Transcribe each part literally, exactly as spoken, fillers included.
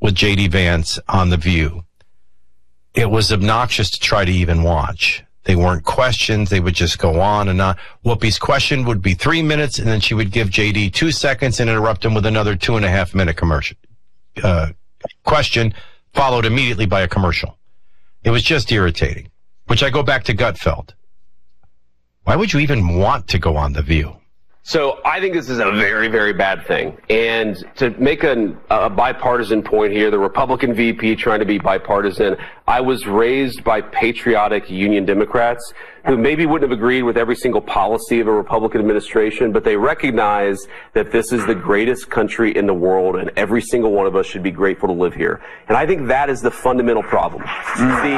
with J D Vance on The View. It was obnoxious to try to even watch. They weren't questions. They would just go on and on. Whoopi's question would be three minutes, and then she would give J D two seconds and interrupt him with another two and a half minute commercial uh, question, followed immediately by a commercial. It was just irritating, which I go back to Gutfeld. Why would you even want to go on The View? So I think this is a very, very bad thing. And to make an, a bipartisan point here, the Republican V P trying to be bipartisan, I was raised by patriotic Union Democrats who maybe wouldn't have agreed with every single policy of a Republican administration, but they recognize that this is the greatest country in the world and every single one of us should be grateful to live here. And I think that is the fundamental problem. Mm. The,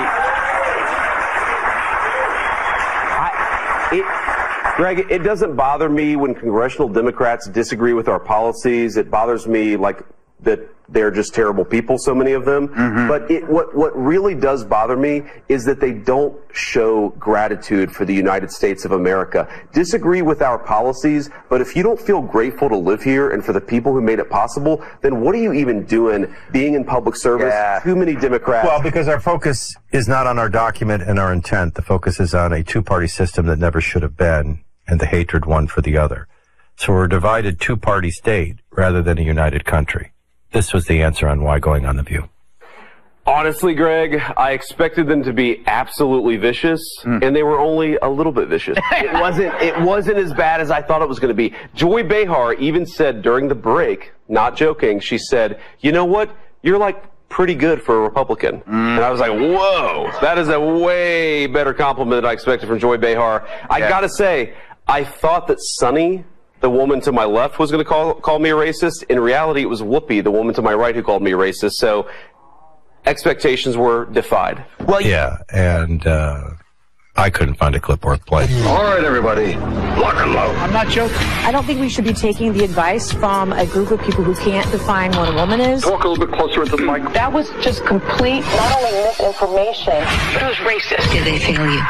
I, it, Greg, it doesn't bother me when congressional Democrats disagree with our policies. It bothers me like that they're just terrible people, so many of them. Mm-hmm. But it, what, what really does bother me is that they don't show gratitude for the United States of America. Disagree with our policies, but if you don't feel grateful to live here and for the people who made it possible, then what are you even doing being in public service? Yeah. Too many Democrats. Well, because our focus is not on our document and our intent. The focus is on a two-party system that never should have been, and the hatred one for the other. So we're a divided two-party state rather than a united country. This was the answer on why going on The View. Honestly, Greg, I expected them to be absolutely vicious, mm. and they were only a little bit vicious. It wasn't, it wasn't as bad as I thought it was going to be. Joy Behar even said during the break, not joking, she said, you know what? You're like pretty good for a Republican. Mm. And I was like, whoa, that is a way better compliment than I expected from Joy Behar. I yeah. gotta say, I thought that Sunny, the woman to my left, was going to call call me a racist. In reality, it was Whoopi, the woman to my right, who called me a racist. So expectations were defied. Well, yeah, and uh, I couldn't find a clip worth playing. All right, everybody, lock and load. I'm not joking. I don't think we should be taking the advice from a group of people who can't define what a woman is. Talk a little bit closer into the mic. That was just complete, not only misinformation, but it was racist. Did they fail you?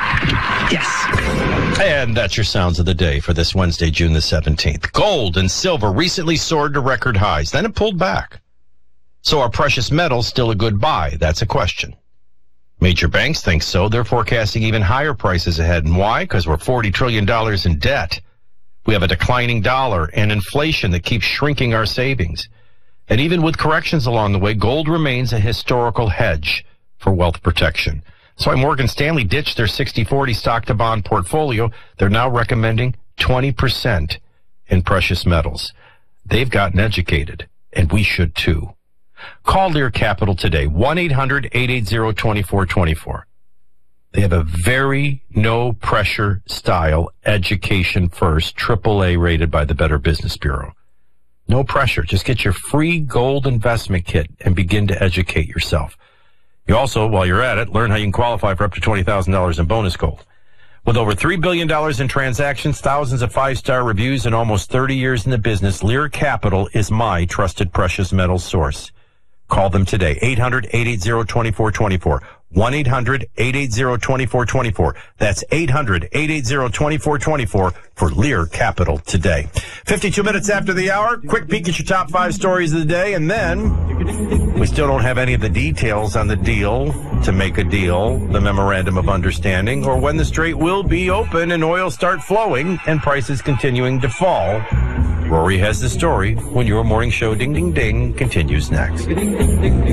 Yes. And that's your sounds of the day for this Wednesday, June the seventeenth. Gold and silver recently soared to record highs. Then it pulled back. So are precious metals still a good buy? That's a question. Major banks think so. They're forecasting even higher prices ahead. And why? Because we're forty trillion dollars in debt. We have a declining dollar and inflation that keeps shrinking our savings. And even with corrections along the way, gold remains a historical hedge for wealth protection. That's why Morgan Stanley ditched their sixty forty stock-to-bond portfolio. They're now recommending twenty percent in precious metals. They've gotten educated, and we should too. Call Lear Capital today, one eight hundred eight eight zero two four two four. They have a very no-pressure style, education first, triple A rated by the Better Business Bureau. No pressure. Just get your free gold investment kit and begin to educate yourself. You also, while you're at it, learn how you can qualify for up to twenty thousand dollars in bonus gold. With over three billion dollars in transactions, thousands of five-star reviews, and almost thirty years in the business, Lear Capital is my trusted precious metals source. Call them today, eight hundred eight eight zero two four two four, one eight hundred eight eight zero two four two four. That's eight hundred eight eight zero two four two four for Lear Capital today. fifty-two minutes after the hour, quick peek at your top five stories of the day, and then we still don't have any of the details on the deal to make a deal, the memorandum of understanding, or when the strait will be open and oil start flowing and prices continuing to fall. Rory has the story when your morning show Ding Ding Ding continues next.